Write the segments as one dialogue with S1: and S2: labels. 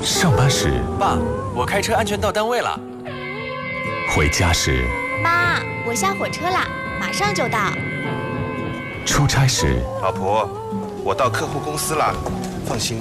S1: 上班时，
S2: 爸，我开车安全到单位了。
S1: 回家时，
S3: 妈，我下火车啦，马上就到。
S1: 出差时，
S4: 老婆，我到客户公司了，放心。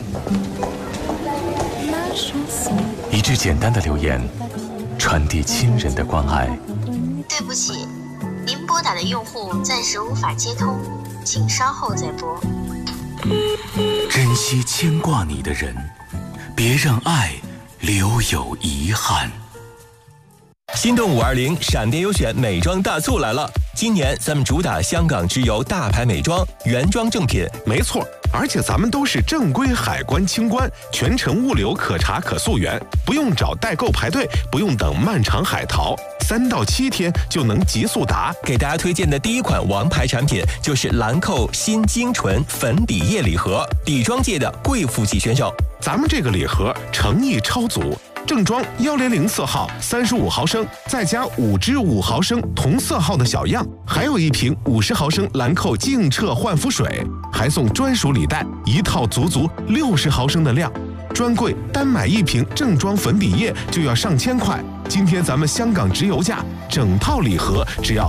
S1: 一句简单的留言，传递亲人的关爱。
S5: 对不起，您拨打的用户暂时无法接通，请稍后再拨。
S6: 珍惜牵挂你的人，别让爱留有遗憾。
S7: 心动520闪电优选美妆大促来了！今年咱们主打香港直邮大牌美妆，原装正品。
S8: 没错，而且咱们都是正规海关清关，全程物流可查可溯源，不用找代购排队，不用等漫长海淘，3到7天就能极速达。
S7: 给大家推荐的第一款王牌产品就是兰蔻新精纯粉底液礼盒，底妆界的贵妇级选手。
S8: 咱们这个礼盒诚意超足。正装100色号35毫升，再加5支5毫升同色号的小样，还有一瓶50毫升兰蔻净澈焕肤水，还送专属礼袋一套足足60毫升的量。专柜单买一瓶正装粉底液就要上千块，今天咱们香港直邮价，整套礼盒只要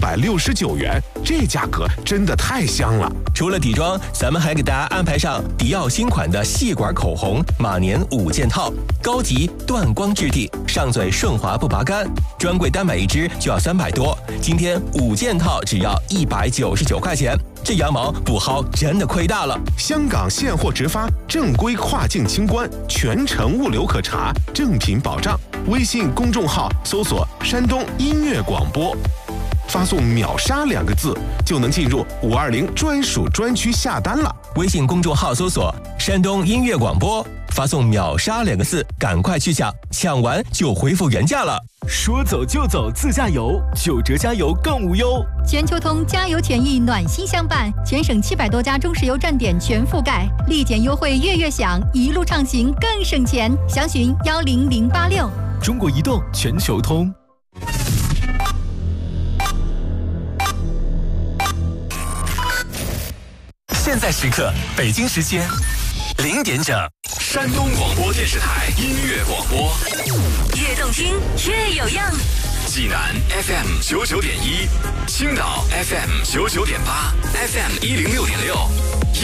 S8: 469元，这价格真的太香了。
S7: 除了底妆，咱们还给大家安排上迪奥新款的细管口红马年5件套，高级断光质地，上嘴顺滑不拔干。专柜单买一支就要300多，今天5件套只要199块钱。这羊毛不薅真的亏大了。
S8: 香港现货直发，正规跨境清关，全程物流可查，正品保障。微信公众号搜索山东音乐广播，发送秒杀2个字就能进入520专属专区下单了。
S7: 微信公众号搜索山东音乐广播，发送秒杀2个字，赶快去抢，抢完就恢复原价了。
S9: 说走就走自驾游，9折加油更无忧。
S10: 全球通加油权益暖心相伴，全省700多家中石油站点全覆盖，立减优惠月月享，一路畅行更省钱。详询10086。
S9: 中国移动全球通。
S6: 现在时刻，北京时间0点整，山东广播电视台音乐广播，
S11: 越动听越有样。
S6: 济南 FM 99.1，青岛 FM 99.8，FM 106.6。